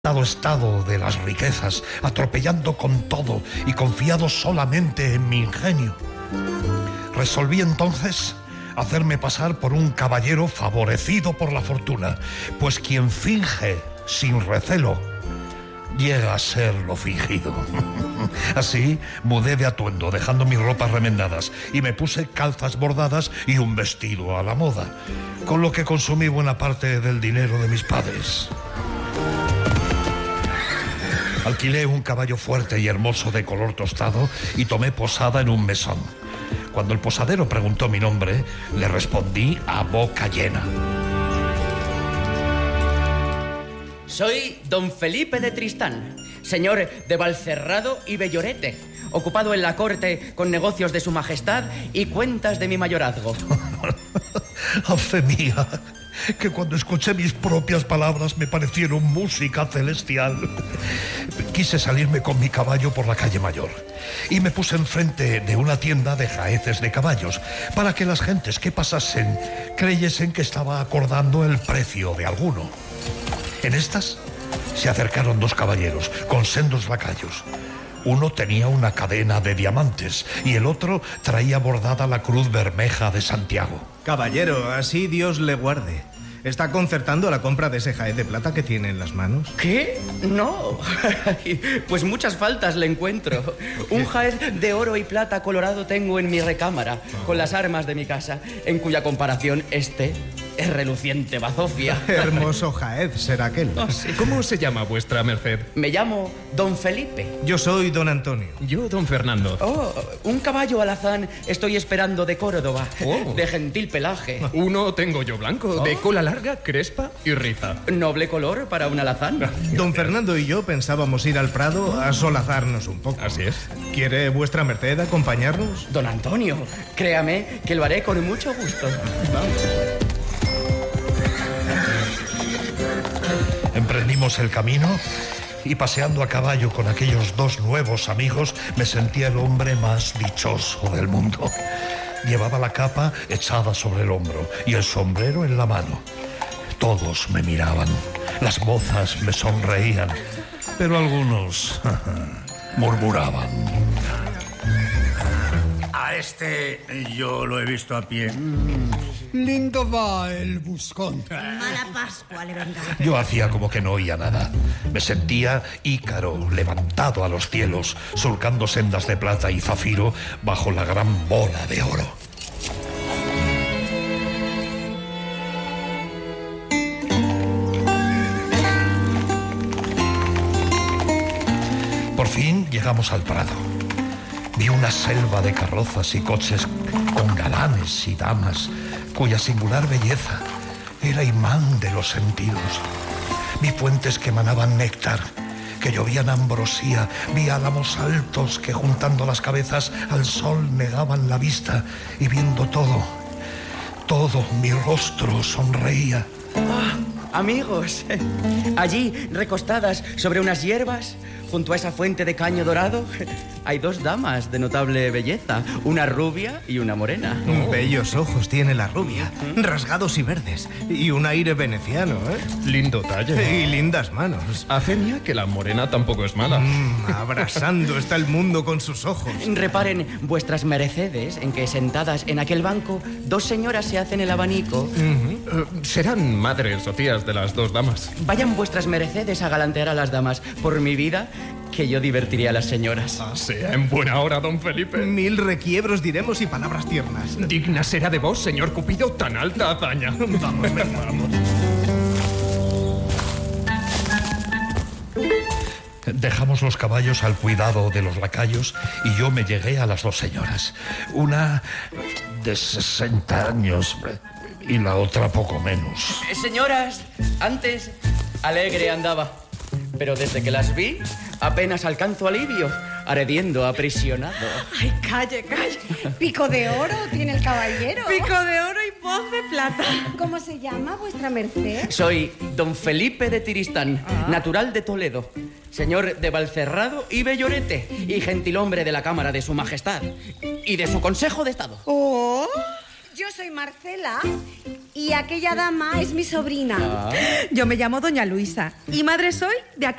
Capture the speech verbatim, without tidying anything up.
dado estado de las riquezas, atropellando con todo y confiado solamente en mi ingenio. Resolví entonces hacerme pasar por un caballero favorecido por la fortuna, pues quien finge sin recelo llega a ser lo fingido. Así mudé de atuendo, dejando mis ropas remendadas, y me puse calzas bordadas y un vestido a la moda, con lo que consumí buena parte del dinero de mis padres. Alquilé un caballo fuerte y hermoso de color tostado y tomé posada en un mesón. Cuando el posadero preguntó mi nombre, le respondí a boca llena. Soy don Felipe de Tristán, señor de Valcerrado y Bellorete, ocupado en la corte con negocios de su majestad y cuentas de mi mayorazgo. ¡A fe mía! Que cuando escuché mis propias palabras me parecieron música celestial. Quise salirme con mi caballo por la calle Mayor y me puse enfrente de una tienda de jaeces de caballos para que las gentes que pasasen creyesen que estaba acordando el precio de alguno. En estas se acercaron dos caballeros con sendos lacayos. Uno tenía una cadena de diamantes y el otro traía bordada la cruz bermeja de Santiago. Caballero, así Dios le guarde. ¿Está concertando la compra de ese jaez de plata que tiene en las manos? ¿Qué? No. Pues muchas faltas le encuentro. Un jaez de oro y plata colorado tengo en mi recámara, con las armas de mi casa, en cuya comparación este es reluciente bazofia. Hermoso jaez será aquel. Oh, sí. ¿Cómo se llama vuestra merced? Me llamo don Felipe. Yo soy don Antonio. Yo, don Fernando. Oh, un caballo alazán estoy esperando de Córdoba, Oh. de gentil pelaje. Uno tengo yo blanco, de cola larga, crespa y riza. Noble color para un alazán. Don Fernando y yo pensábamos ir al Prado a solazarnos un poco. Así es. ¿Quiere vuestra merced acompañarnos? Don Antonio, créame que lo haré con mucho gusto. Emprendimos el camino y paseando a caballo con aquellos dos nuevos amigos me sentía el hombre más dichoso del mundo. Llevaba la capa echada sobre el hombro y el sombrero en la mano. Todos me miraban, las mozas me sonreían, pero algunos murmuraban. A este yo lo he visto a pie. Lindo va el buscón. Mala Pascua le venga. Yo hacía como que no oía nada. Me sentía Ícaro levantado a los cielos, surcando sendas de plata y zafiro bajo la gran bola de oro. Por fin llegamos al Prado. Vi una selva de carrozas y coches con galanes y damas, cuya singular belleza era imán de los sentidos. Vi fuentes que emanaban néctar, que llovían ambrosía. Vi álamos altos que, juntando las cabezas al sol, negaban la vista. Y viendo todo, todo mi rostro sonreía. Ah, amigos, allí recostadas sobre unas hierbas, junto a esa fuente de caño dorado, hay dos damas de notable belleza, una rubia y una morena. Oh. Bellos ojos tiene la rubia, rasgados y verdes, y un aire veneciano, ¿eh? Lindo talle. Y lindas manos. A fe mía que la morena tampoco es mala. Mm, abrasando está el mundo con sus ojos. Reparen vuestras mercedes en que, sentadas en aquel banco, dos señoras se hacen el abanico. Uh-huh. Eh, serán madres o tías de las dos damas. Vayan vuestras mercedes a galantear a las damas. Por mi vida, que yo divertiría a las señoras. Ah, sea en buena hora, don Felipe. Mil requiebros diremos y palabras tiernas. Digna será de vos, señor Cupido, tan alta hazaña. Vamos, ven, vamos. Dejamos los caballos al cuidado de los lacayos y yo me llegué a las dos señoras. Una de sesenta años y la otra poco menos. Eh, señoras, antes alegre andaba, pero desde que las vi apenas alcanzo alivio, ardiendo aprisionado. Ay, calle, calle. ¿Pico de oro tiene el caballero? Pico de oro y voz de plata. ¿Cómo se llama vuestra merced? Soy don Felipe de Tristán, ah. natural de Toledo, señor de Valcerrado y Bellorete, y gentilhombre de la Cámara de su Majestad y de su Consejo de Estado. Oh, yo soy Marcela y aquella dama es mi sobrina. Yo me llamo Doña Luisa y madre soy de aquella